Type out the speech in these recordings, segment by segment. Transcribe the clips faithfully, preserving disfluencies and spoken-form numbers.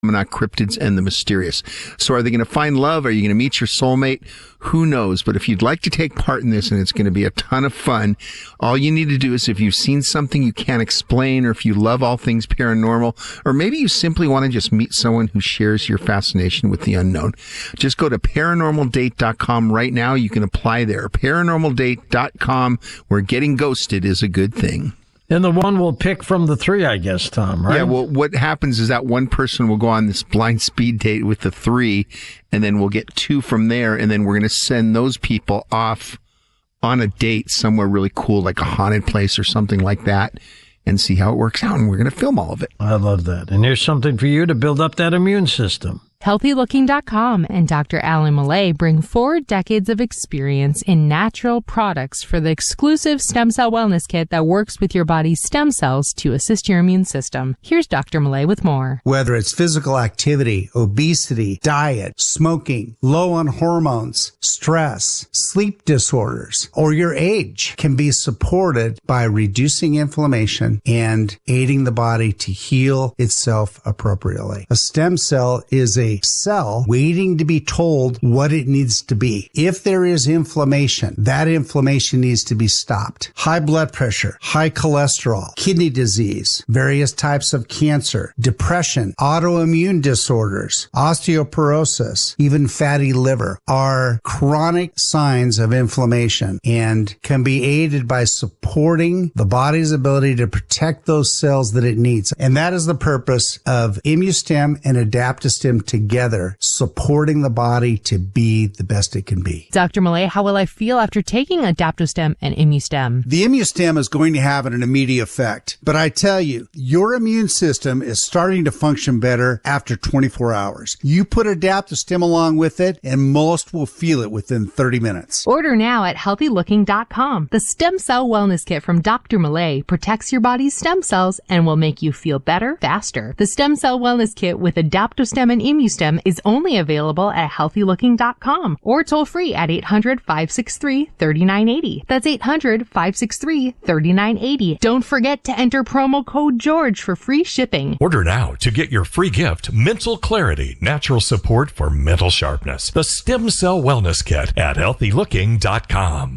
cryptids and the mysterious. So are they going to find love? Are you going to meet your soulmate? Who knows? But if you'd like to take part in this, and it's going to be a ton of fun, all you need to do is if you've seen something you can't explain, or if you love all things paranormal, or maybe you simply want to just meet someone who shares your fascination with the unknown, just go to paranormal date dot com right now. You can apply there. paranormal date dot com, where getting ghosted is a good thing. And the one we'll pick from the three, I guess, Tom, right? Yeah, well, what happens is that one person will go on this blind speed date with the three, and then we'll get two from there, and then we're going to send those people off on a date somewhere really cool, like a haunted place or something like that, and see how it works out, and we're going to film all of it. I love that. And here's something for you to build up that immune system. healthy looking dot com and Doctor Alan Millay bring four decades of experience in natural products for the exclusive Stem Cell Wellness Kit that works with your body's stem cells to assist your immune system. Here's Doctor Millay with more. Whether it's physical activity, obesity, diet, smoking, low on hormones, stress, sleep disorders, or your age can be supported by reducing inflammation and aiding the body to heal itself appropriately. A stem cell is a cell waiting to be told what it needs to be. If there is inflammation, that inflammation needs to be stopped. High blood pressure, high cholesterol, kidney disease, various types of cancer, depression, autoimmune disorders, osteoporosis, even fatty liver are chronic signs of inflammation and can be aided by supporting the body's ability to protect those cells that it needs. And that is the purpose of ImmuStem and AdaptoStem together. Together, supporting the body to be the best it can be. Doctor Millay, how will I feel after taking AdaptoStem and ImmuStem? The ImmuStem is going to have an immediate effect, but I tell you, your immune system is starting to function better after twenty-four hours. You put AdaptoStem along with it, and most will feel it within thirty minutes. Order now at healthy looking dot com. The Stem Cell Wellness Kit from Doctor Millay protects your body's stem cells and will make you feel better faster. The Stem Cell Wellness Kit with AdaptoStem and ImmuStem is only available at healthy looking dot com or toll free at eight hundred, five six three, three nine eight zero. That's eight hundred, five six three, three nine eight zero. Don't forget to enter promo code George for free shipping. Order now to get your free gift, Mental Clarity, natural support for mental sharpness. The Stem Cell Wellness Kit at healthy looking dot com.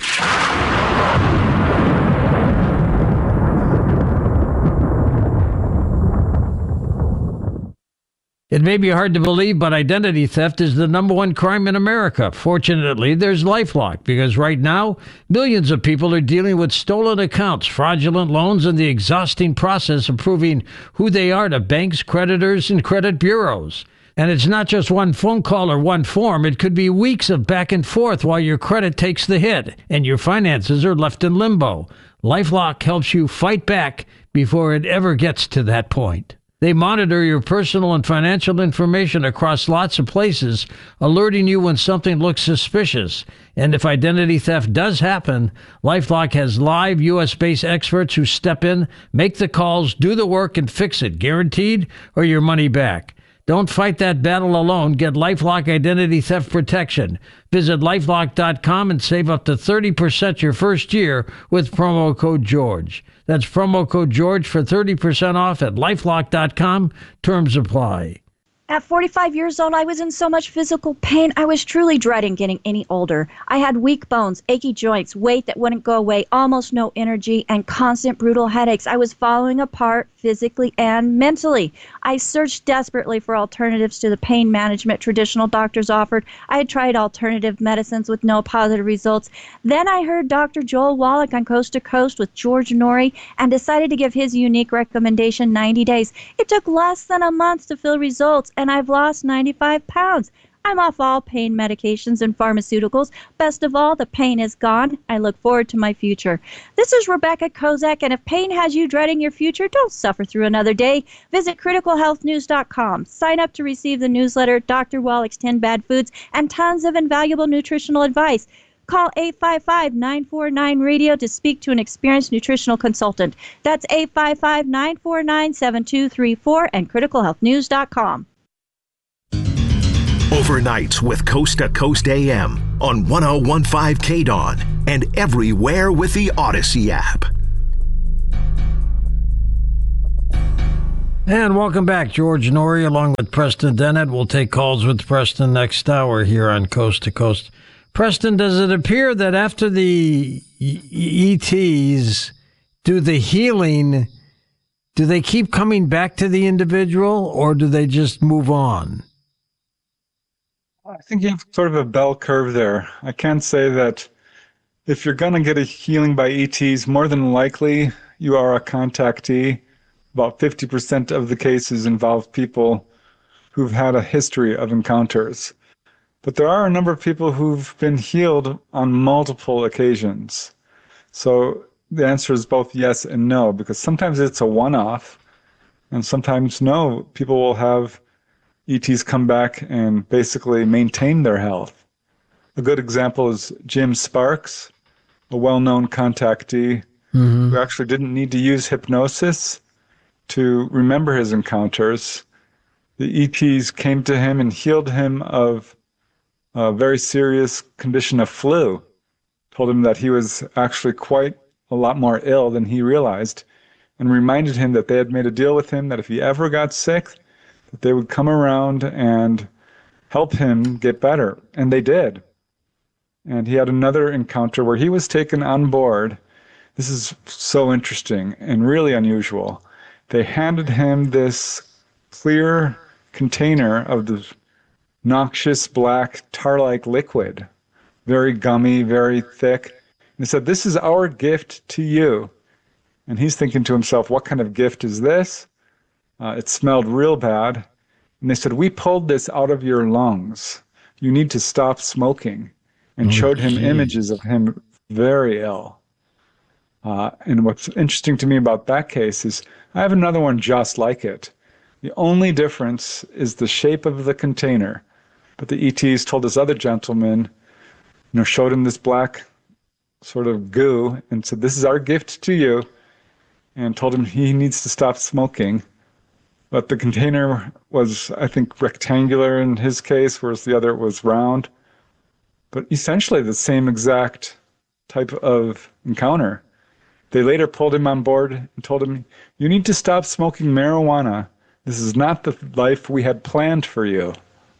It may be hard to believe, but identity theft is the number one crime in America. Fortunately, there's LifeLock, because right now, millions of people are dealing with stolen accounts, fraudulent loans, and the exhausting process of proving who they are to banks, creditors, and credit bureaus. And it's not just one phone call or one form. It could be weeks of back and forth while your credit takes the hit and your finances are left in limbo. LifeLock helps you fight back before it ever gets to that point. They monitor your personal and financial information across lots of places, alerting you when something looks suspicious. And if identity theft does happen, LifeLock has live U S-based experts who step in, make the calls, do the work, and fix it, guaranteed, or your money back. Don't fight that battle alone. Get LifeLock Identity Theft Protection. Visit lifelock dot com and save up to thirty percent your first year with promo code George. That's promo code George for thirty percent off at lifelock dot com. Terms apply. At forty-five years old, I was in so much physical pain. I was truly dreading getting any older. I had weak bones, achy joints, weight that wouldn't go away, almost no energy, and constant brutal headaches. I was falling apart physically and mentally. I searched desperately for alternatives to the pain management traditional doctors offered. I had tried alternative medicines with no positive results. Then I heard Doctor Joel Wallach on Coast to Coast with George Norrie and decided to give his unique recommendation ninety days. It took less than a month to feel results, and I've lost ninety-five pounds. I'm off all pain medications and pharmaceuticals. Best of all, the pain is gone. I look forward to my future. This is Rebecca Kozak, and if pain has you dreading your future, don't suffer through another day. Visit critical health news dot com. Sign up to receive the newsletter, Doctor Wallach's ten Bad Foods, and tons of invaluable nutritional advice. Call eight five five, nine four nine, radio to speak to an experienced nutritional consultant. That's eight five five, nine four nine, seven two three four and critical health news dot com. Overnights with Coast to Coast A M on one oh one point five K D O N and everywhere with the Odyssey app. And welcome back, George Norrie, along with Preston Dennett. We'll take calls with Preston next hour here on Coast to Coast. Preston, does it appear that after the E Ts do the healing, do they keep coming back to the individual, or do they just move on? I think you have sort of a bell curve there. I can say that if you're going to get a healing by E Ts, more than likely you are a contactee. About fifty percent of the cases involve people who've had a history of encounters. But there are a number of people who've been healed on multiple occasions. So the answer is both yes and no, because sometimes it's a one-off, and sometimes no. People will have E Ts come back and basically maintain their health. A good example is Jim Sparks, a well-known contactee mm-hmm. who actually didn't need to use hypnosis to remember his encounters. The E Ts came to him and healed him of a very serious condition of flu, told him that he was actually quite a lot more ill than he realized, and reminded him that they had made a deal with him that if he ever got sick, that they would come around and help him get better. And they did. And he had another encounter where he was taken on board. This is so interesting and really unusual. They handed him this clear container of the noxious black tar-like liquid, very gummy, very thick. And they said, "This is our gift to you." And he's thinking to himself, what kind of gift is this? Uh, it smelled real bad. And they said, "We pulled this out of your lungs. You need to stop smoking." And oh, showed him geez. images of him very ill. Uh, and what's interesting to me about that case is I have another one just like it. The only difference is the shape of the container. But the E Ts told this other gentleman, you know, showed him this black sort of goo and said, "This is our gift to you," and told him he needs to stop smoking. But the container was, I think, rectangular in his case, whereas the other was round. But essentially the same exact type of encounter. They later pulled him on board and told him, "You need to stop smoking marijuana. This is not the life we had planned for you."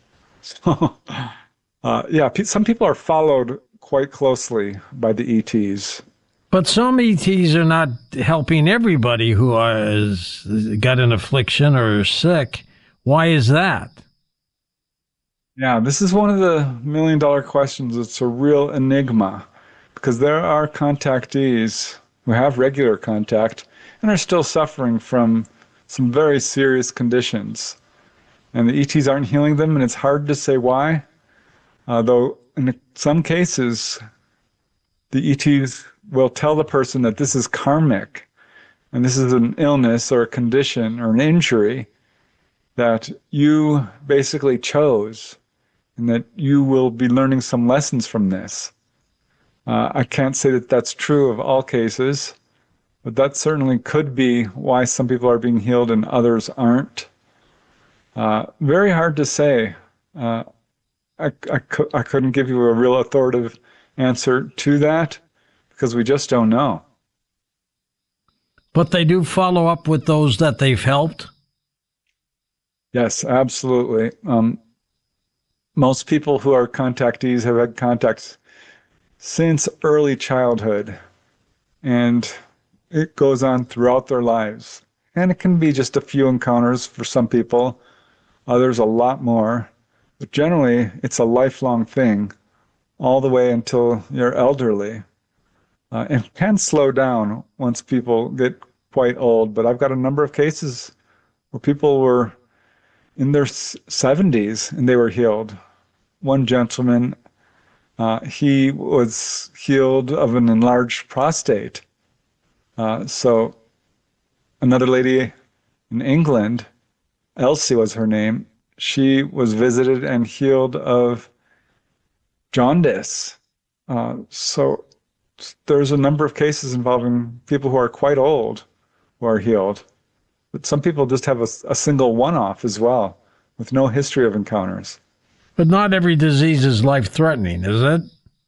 So, uh, yeah, some people are followed quite closely by the E Ts. But some E Ts are not helping everybody who has got an affliction or is sick. Why is that? Yeah, this is one of the million-dollar questions. It's a real enigma, because there are contactees who have regular contact and are still suffering from some very serious conditions. And the E Ts aren't healing them, and it's hard to say why. Uh, though in some cases, the E Ts will tell the person that this is karmic, and this is an illness or a condition or an injury that you basically chose, and that you will be learning some lessons from this. Uh, I can't say that that's true of all cases, but that certainly could be why some people are being healed and others aren't. Uh, very hard to say. Uh, I, I, I couldn't give you a real authoritative answer to that because we just don't know. But they do follow up with those that they've helped? Yes, absolutely. Um, most people who are contactees have had contacts since early childhood, and it goes on throughout their lives. And it can be just a few encounters for some people, others a lot more. But generally, it's a lifelong thing, all the way until you're elderly. Uh, and can slow down once people get quite old. But I've got a number of cases where people were in their seventies and they were healed. One gentleman, uh, he was healed of an enlarged prostate. Uh, so another lady in England, Elsie was her name, she was visited and healed of jaundice. Uh, so there's a number of cases involving people who are quite old who are healed. But some people just have a, a single one-off as well, with no history of encounters. But not every disease is life-threatening, is it?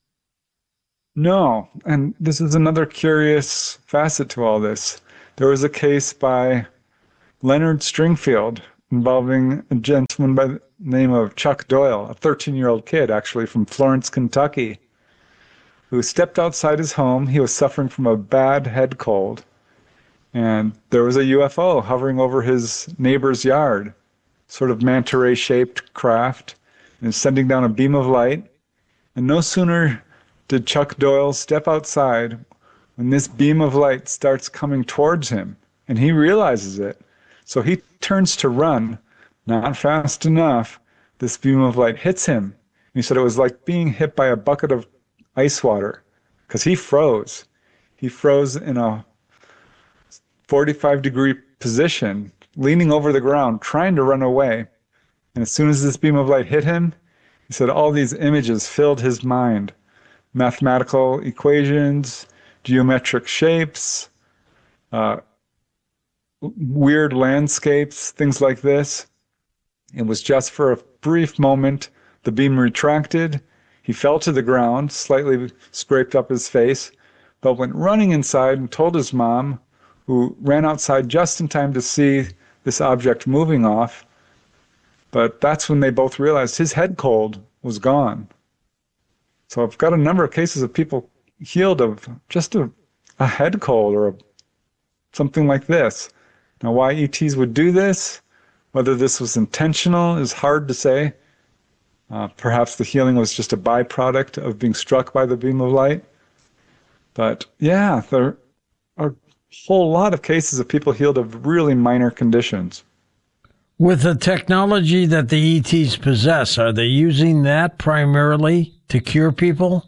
No, and this is another curious facet to all this. There was a case by Leonard Stringfield, involving a gentleman by the name of Chuck Doyle, a thirteen-year-old kid actually from Florence, Kentucky, who stepped outside his home. He was suffering from a bad head cold, and there was a U F O hovering over his neighbor's yard, sort of manta ray-shaped craft, and sending down a beam of light. And no sooner did Chuck Doyle step outside when this beam of light starts coming towards him, and he realizes it. So he turns to run, not fast enough. This beam of light hits him. He said it was like being hit by a bucket of ice water, because he froze. He froze in a forty-five degree position, leaning over the ground, trying to run away. And as soon as this beam of light hit him, he said all these images filled his mind. Mathematical equations, geometric shapes, uh, weird landscapes, things like this. It was just for a brief moment. The beam retracted. He fell to the ground, slightly scraped up his face, but went running inside and told his mom, who ran outside just in time to see this object moving off. But that's when they both realized his head cold was gone. So I've got a number of cases of people healed of just a, a head cold or a, something like this. Now, why E Ts would do this, whether this was intentional, is hard to say. Uh, perhaps the healing was just a byproduct of being struck by the beam of light. But yeah, there are a whole lot of cases of people healed of really minor conditions. With the technology that the E Ts possess, are they using that primarily to cure people?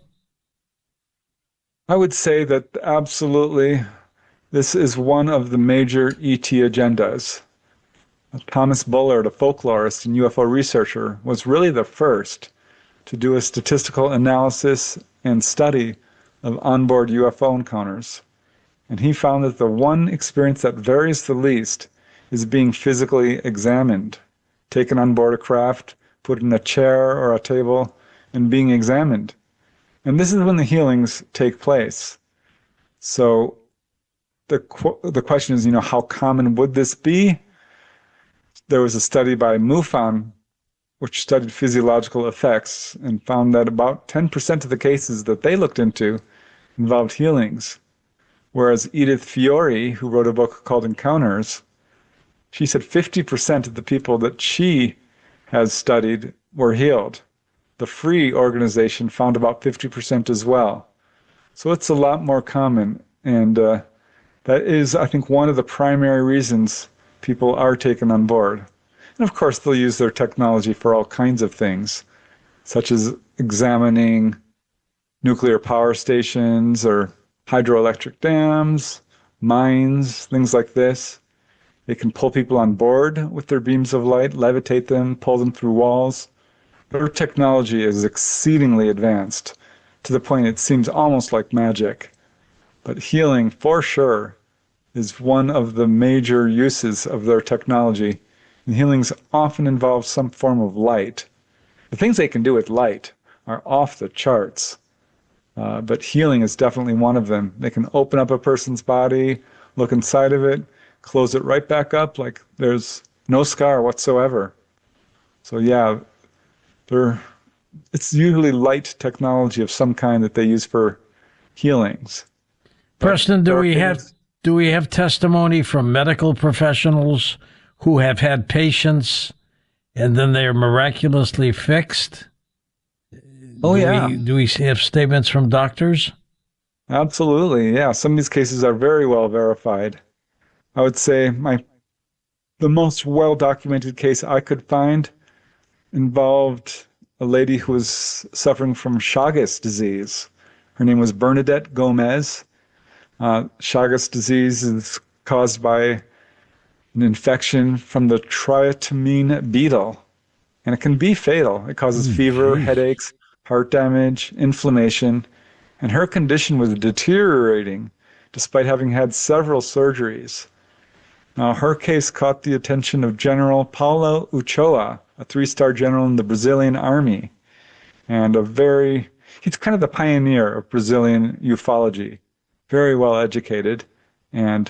I would say that absolutely this is one of the major E T agendas. Thomas Bullard, a folklorist and U F O researcher, was really the first to do a statistical analysis and study of onboard U F O encounters. And he found that the one experience that varies the least is being physically examined, taken on board a craft, put in a chair or a table, and being examined. And this is when the healings take place. So the qu- the question is, you know, how common would this be? There was a study by MUFON which studied physiological effects and found that about ten percent of the cases that they looked into involved healings. Whereas Edith Fiore, who wrote a book called Encounters, she said fifty percent of the people that she has studied were healed. The Free organization found about fifty percent as well. So it's a lot more common. And uh, that is, I think, one of the primary reasons people are taken on board. And of course, they'll use their technology for all kinds of things, such as examining nuclear power stations or hydroelectric dams, mines, things like this. They can pull people on board with their beams of light, levitate them, pull them through walls. Their technology is exceedingly advanced, to the point it seems almost like magic. But healing, for sure, is one of the major uses of their technology. And healings often involve some form of light. The things they can do with light are off the charts. Uh, but healing is definitely one of them. They can open up a person's body, look inside of it, close it right back up like there's no scar whatsoever. So yeah, they're, it's usually light technology of some kind that they use for healings. Preston, do we have do we have testimony from medical professionals who have had patients and then they are miraculously fixed? Oh, do yeah. We, do we have statements from doctors? Absolutely, yeah. Some of these cases are very well verified. I would say my the most well-documented case I could find involved a lady who was suffering from Chagas disease. Her name was Bernadette Gomez. Uh, Chagas disease is caused by an infection from the triatomine beetle, and it can be fatal. It causes mm, fever, geez. headaches, heart damage, inflammation, and her condition was deteriorating despite having had several surgeries. Now, her case caught the attention of General Paulo Uchoa, a three-star general in the Brazilian army, and a very, he's kind of the pioneer of Brazilian ufology, very well educated, and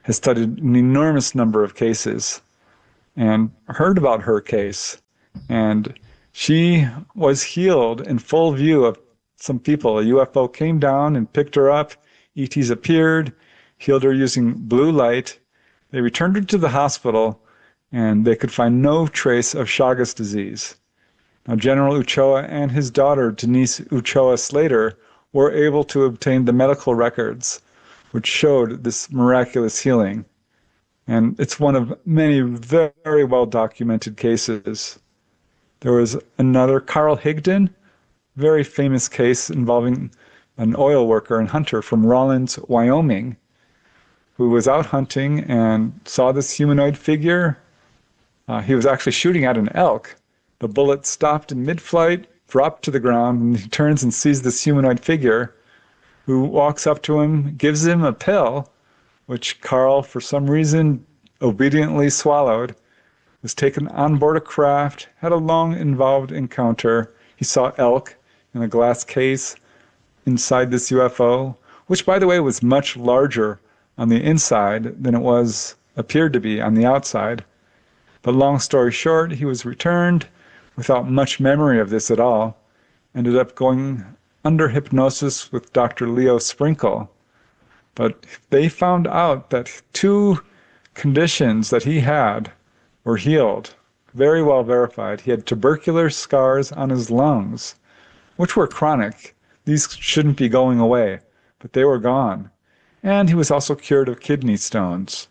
has studied an enormous number of cases and heard about her case. And she was healed in full view of some people. A U F O came down and picked her up. E Ts appeared, healed her using blue light. They returned her to the hospital, and they could find no trace of Chagas disease. Now, General Ochoa and his daughter, Denise Ochoa Slater, were able to obtain the medical records, which showed this miraculous healing. And it's one of many very well-documented cases. There was another, Carl Higdon, very famous case involving an oil worker and hunter from Rawlins, Wyoming, who was out hunting and saw this humanoid figure. Uh, he was actually shooting at an elk. The bullet stopped in mid-flight, dropped to the ground, and he turns and sees this humanoid figure who walks up to him, gives him a pill, which Carl, for some reason, obediently swallowed, was taken on board a craft, had a long, involved encounter. He saw elk in a glass case inside this U F O, which, by the way, was much larger on the inside than it was appeared to be on the outside. But long story short, he was returned without much memory of this at all, ended up going under hypnosis with Doctor Leo Sprinkle. But they found out that two conditions that he had were healed, very well verified. He had tubercular scars on his lungs, which were chronic. These shouldn't be going away, but they were gone. And he was also cured of kidney stones.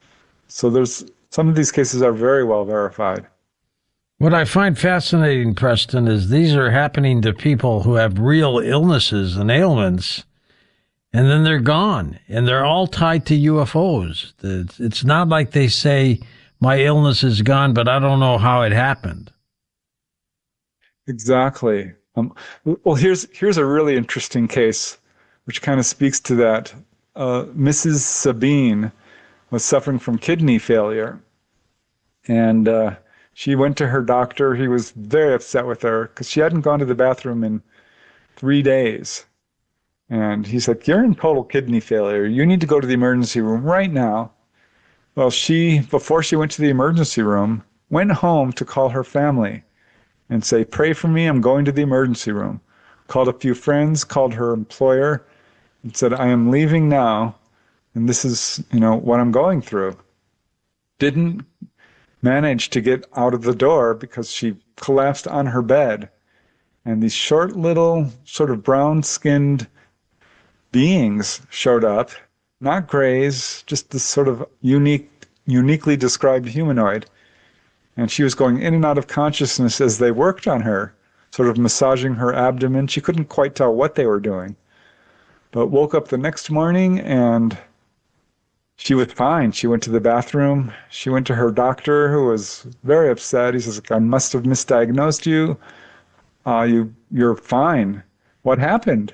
So there's some of these cases are very well verified. What I find fascinating, Preston, is these are happening to people who have real illnesses and ailments, and then they're gone, and they're all tied to U F Os. It's not like they say, my illness is gone, but I don't know how it happened. Exactly. Um, well, here's here's a really interesting case, which kind of speaks to that. Uh, Missus Sabine was suffering from kidney failure, and uh, she went to her doctor. He was very upset with her because she hadn't gone to the bathroom in three days. And he said, you're in total kidney failure. You need to go to the emergency room right now. Well, she, before she went to the emergency room, went home to call her family and say, pray for me, I'm going to the emergency room. Called a few friends, called her employer, and said, I am leaving now, and this is, you know, what I'm going through. Didn't manage to get out of the door because she collapsed on her bed. And these short little sort of brown-skinned beings showed up, not grays, just this sort of unique, uniquely described humanoid. And she was going in and out of consciousness as they worked on her, sort of massaging her abdomen. She couldn't quite tell what they were doing, but woke up the next morning and she was fine. She went to the bathroom. She went to her doctor, who was very upset. He says, I must have misdiagnosed you. Uh, you, you're fine. What happened?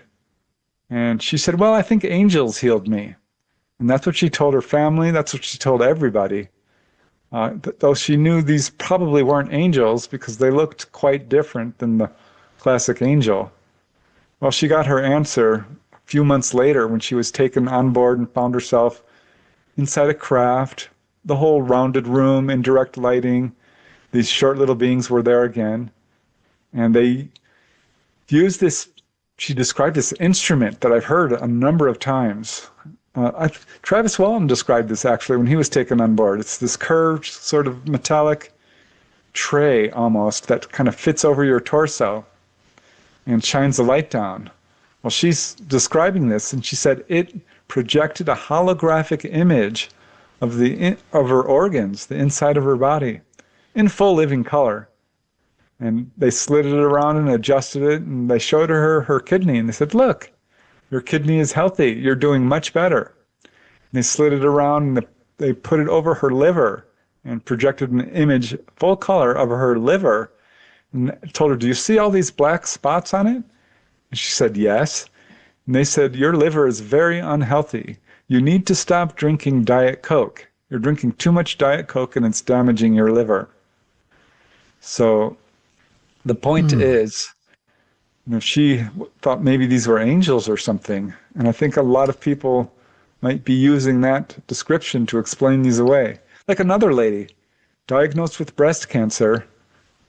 And she said, well, I think angels healed me. And that's what she told her family. That's what she told everybody. Uh, th- though she knew these probably weren't angels because they looked quite different than the classic angel. Well, she got her answer a few months later when she was taken on board and found herself inside a craft, the whole rounded room in direct lighting. These short little beings were there again. And they used this, she described this instrument that I've heard a number of times. Uh, I, Travis Wellham described this actually when he was taken on board. It's this curved sort of metallic tray almost that kind of fits over your torso and shines the light down. Well, she's describing this, and she said it projected a holographic image of the in, of her organs, the inside of her body, in full living color. And they slid it around and adjusted it, and they showed her her kidney, and they said, look, your kidney is healthy. You're doing much better. And they slid it around, and they put it over her liver and projected an image, full color, of her liver, and told her, do you see all these black spots on it? And she said, yes. And they said, your liver is very unhealthy. You need to stop drinking Diet Coke. You're drinking too much Diet Coke, and it's damaging your liver. So the point mm. is, you know, she thought maybe these were angels or something. And I think a lot of people might be using that description to explain these away. Like another lady, diagnosed with breast cancer,